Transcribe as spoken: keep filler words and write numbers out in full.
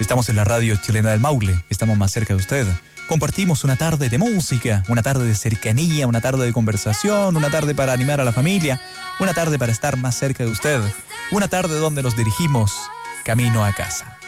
Estamos en la radio chilena del Maule, estamos más cerca de usted. Compartimos una tarde de música, una tarde de cercanía, una tarde de conversación, una tarde para animar a la familia, una tarde para estar más cerca de usted, una tarde donde nos dirigimos camino a casa.